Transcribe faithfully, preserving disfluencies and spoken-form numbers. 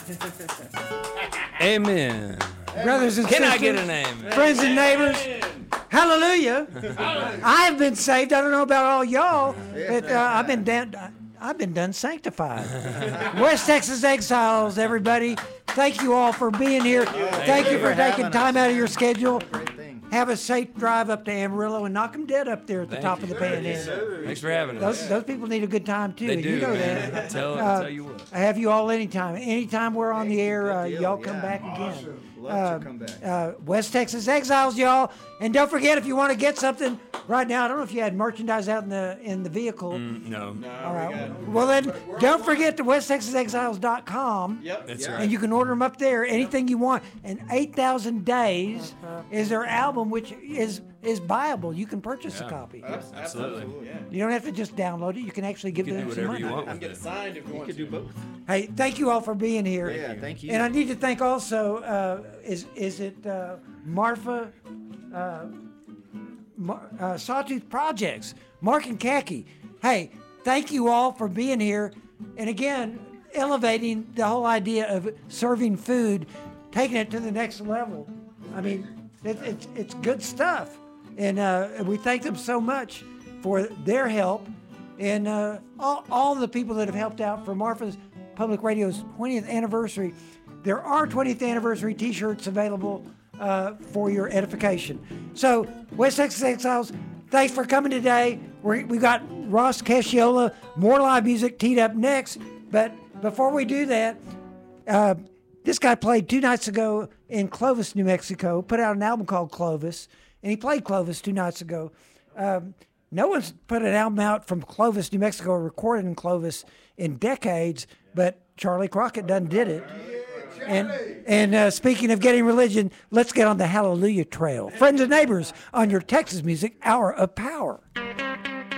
Amen. Brothers and Can sisters, I get an amen? friends and neighbors, hallelujah. I have been saved. I don't know about all y'all, but uh, I've been done. I've been done sanctified. West Texas Exiles, everybody. Thank you all for being here. Thank you for taking time out of your schedule. Have a safe drive up to Amarillo and knock them dead up there at the Thank top you. of the panhandle. Thanks for having Those, us. those people need a good time too. They and do, you know man. that. Tell, Uh, tell you what. I have you all anytime. Anytime we're on the air, uh, Good deal, y'all come yeah. back again. Awesome. Love Uh, to come back. uh, West Texas Exiles, y'all. And don't forget, if you want to get something right now, I don't know if you had merchandise out in the in the vehicle. Mm, no. All right. Well, then, don't forget the west texas exiles dot com. Yep. That's Yeah. right. And you can order them up there, anything you want. And eight thousand Days is their album, which is is buyable. You can purchase a Yeah. copy. Abs- Absolutely. Yeah. You don't have to just download it. You can actually give You can them do some whatever money. you want And with get it it. signed if you want You could to. do both. Hey, thank you all for being here. Yeah, thank you. And I need to thank also, uh, is is it uh, Marfa, uh, Mar- uh, Sawtooth Projects, Mark and Khaki. Hey, thank you all for being here. And again, elevating the whole idea of serving food, taking it to the next level. I mean, it, it's, it's good stuff. And uh, we thank them so much for their help. And uh, all, all the people that have helped out for Marfa's Public Radio's twentieth anniversary. There are twentieth anniversary t-shirts available uh, for your edification. So, West Texas Exiles, thanks for coming today. We're, we got Ross Casciola, more live music teed up next. But before we do that, uh, this guy played two nights ago in Clovis, New Mexico, put out an album called Clovis, and he played Clovis two nights ago. Um, no one's put an album out from Clovis, New Mexico, or recorded in Clovis in decades, but Charlie Crockett done did it. And and uh, speaking of getting religion, let's get on the Hallelujah Trail. Friends and neighbors on your Texas Music Hour of Power.